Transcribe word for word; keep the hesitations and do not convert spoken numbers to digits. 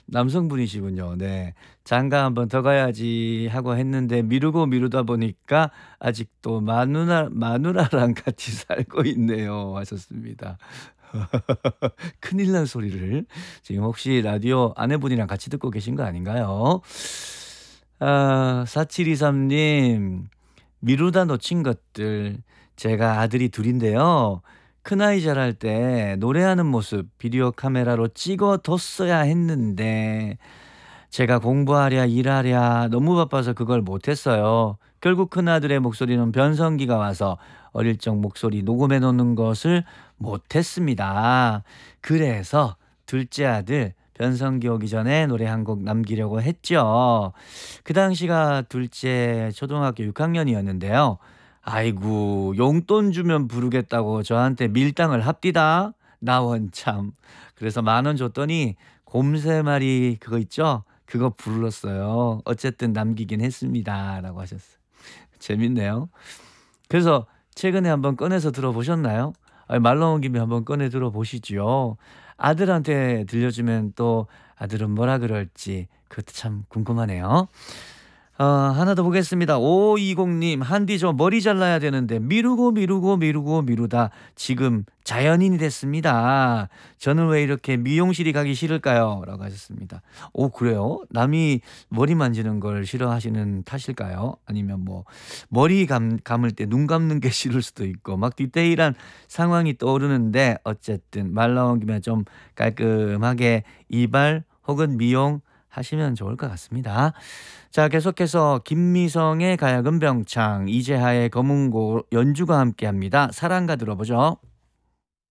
남성분이시군요. 네. 장가 한번 더 가야지 하고 했는데 미루고 미루다 보니까 아직도 마누라 마누라랑 같이 살고 있네요 하셨습니다. 큰일 날 소리를 지금 혹시 라디오 아내분이랑 같이 듣고 계신 거 아닌가요? 아 사칠이삼 님 미루다 놓친 것들 제가 아들이 둘 인데요. 큰아이 자랄 때 노래하는 모습 비디오 카메라로 찍어 뒀어야 했는데 제가 공부하랴 일하랴 너무 바빠서 그걸 못 했어요. 결국 큰아들의 목소리는 변성기가 와서 어릴 적 목소리 녹음해 놓는 것을 못 했습니다. 그래서 둘째 아들 변성기 오기 전에 노래 한 곡 남기려고 했죠. 그 당시가 둘째 초등학교 육 학년이었는데요. 아이고 용돈 주면 부르겠다고 저한테 밀당을 합디다. 나 원참. 그래서 만 원 줬더니 곰세 마리 그거 있죠? 그거 불렀어요. "어쨌든 남기긴 했습니다."라고 하셨어요. 재밌네요. 그래서 최근에 한번 꺼내서 들어보셨나요? 아이 말 나온 김에 한번 꺼내 들어보시지요. 아들한테 들려주면 또 아들은 뭐라 그럴지 그것도 참 궁금하네요. 어 하나 더 보겠습니다. 오이공 님 "한디 저 머리 잘라야 되는데 미루고 미루고 미루고 미루다 지금 자연인이 됐습니다. 저는 왜 이렇게 미용실이 가기 싫을까요?" 라고 하셨습니다. 오 그래요? 남이 머리 만지는 걸 싫어하시는 탓일까요? 아니면 뭐 머리 감 감을 때 눈 감는 게 싫을 수도 있고 막 디테일한 상황이 떠오르는데 어쨌든 말 나온 김에 좀 깔끔하게 이발 혹은 미용 하시면 좋을 것 같습니다. 자 계속해서 김미성의 가야금 병창, 이재하의 검은고 연주가 함께합니다. 사랑가 들어보죠.